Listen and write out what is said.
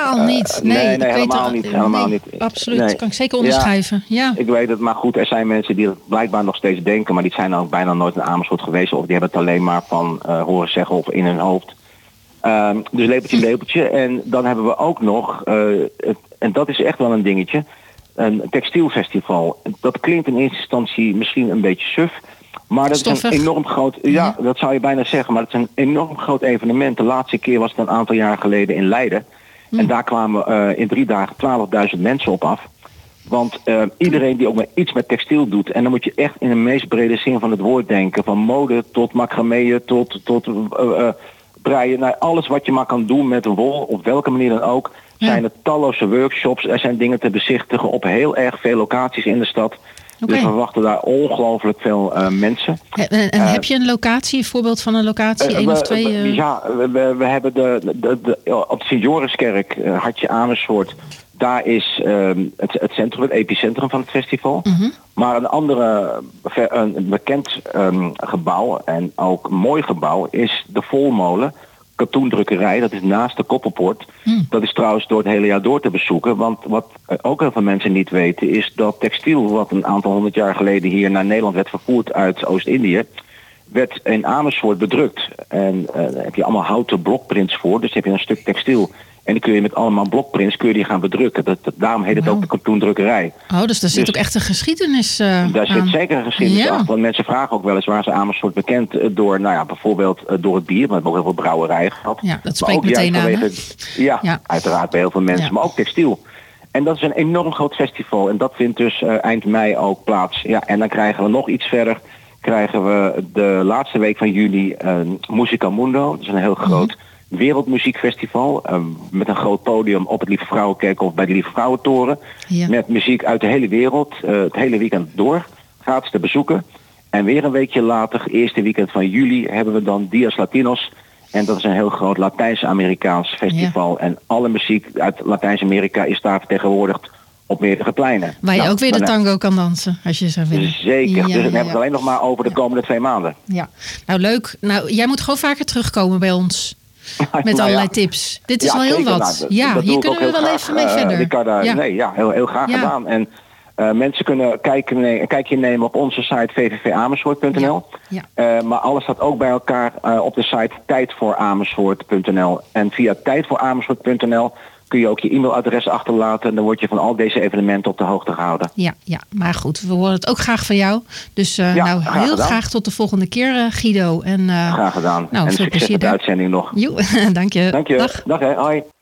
Totaal niet. Nee, ik helemaal weet niet. Helemaal niet. Absoluut, Nee. kan ik zeker onderschrijven. Ja. Ik weet het, maar goed, er zijn mensen die het blijkbaar nog steeds denken, maar die zijn ook bijna nooit in Amersfoort geweest, of die hebben het alleen maar van horen zeggen of in hun hoofd. Dus lepeltje. En dan hebben we ook nog, en dat is echt wel een dingetje, een textielfestival. Dat klinkt in eerste instantie misschien een beetje suf, maar dat is een enorm groot, ja, dat zou je bijna zeggen, maar het is een enorm groot evenement. De laatste keer was het een aantal jaar geleden in Leiden. En daar kwamen in 3 dagen 12.000 mensen op af. Want iedereen die ook maar iets met textiel doet, en dan moet je echt in de meest brede zin van het woord denken, van mode tot macrameën tot breien, naar alles wat je maar kan doen met een wol, op welke manier dan ook, zijn er talloze workshops, er zijn dingen te bezichtigen op heel erg veel locaties in de stad. Okay. Dus we verwachten daar ongelooflijk veel mensen. En heb je een locatie, een voorbeeld van een locatie, 1 of 2? Ja, we hebben op de Sint-Joriskerk, Hartje Amersfoort. Daar is het centrum, het epicentrum van het festival. Mm-hmm. Maar een andere, een bekend gebouw en ook een mooi gebouw is de Volmolen. Katoendrukkerij, dat is naast de Koppelpoort. Dat is trouwens door het hele jaar door te bezoeken. Want wat ook heel veel mensen niet weten is dat textiel, wat een aantal 100 jaar geleden hier naar Nederland werd vervoerd uit Oost-Indië, werd in Amersfoort bedrukt. En daar heb je allemaal houten blokprints voor. Dus heb je een stuk textiel. En die kun je met allemaal blokprints die gaan bedrukken. Daarom heet het ook de katoendrukkerij. Oh, dus daar zit ook echt een geschiedenis daar zit zeker een geschiedenis achter. Want mensen vragen ook wel eens waar ze Amersfoort bekend door, nou ja, bijvoorbeeld door het bier. We hebben ook heel veel brouwerijen gehad. Ja, dat spreekt meteen aan. Ja, uiteraard bij heel veel mensen. Ja. Maar ook textiel. En dat is een enorm groot festival. En dat vindt dus eind mei ook plaats. Ja, en dan krijgen we nog iets verder. Krijgen we de laatste week van juli Musica Mundo. Dat is een heel groot wereldmuziekfestival. Met een groot podium op het Lieve Vrouwenkerk of bij de Lieve Vrouwentoren. Ja. Met muziek uit de hele wereld. Het hele weekend door. Gratis te bezoeken. En weer een weekje later, eerste weekend van juli, hebben we dan Dias Latinos. En dat is een heel groot Latijns-Amerikaans festival. Ja. En alle muziek uit Latijns-Amerika is daar vertegenwoordigd op meerdere pleinen. Waar je ook weer de tango kan dansen, als je zou willen. Zeker. Ja, dus dan hebben we het alleen nog maar over de komende 2 maanden. Ja, nou leuk. Nou, jij moet gewoon vaker terugkomen bij ons. Met allerlei tips. Dit is wel heel wat. Nou, hier kunnen we wel graag, even mee verder. Ricarda, heel graag gedaan. En mensen kunnen een kijkje nemen op onze site www.amersfoort.nl. Ja. Maar alles staat ook bij elkaar op de site tijdvoораmersfoort.nl. En via tijdvoораmersfoort.nl kun je ook je e-mailadres achterlaten. En dan word je van al deze evenementen op de hoogte gehouden. Ja, maar goed, we horen het ook graag van jou. Dus graag tot de volgende keer, Guido. En, graag gedaan. Nou, en succes met de uitzending nog. Dank je. Dag hè, hoi.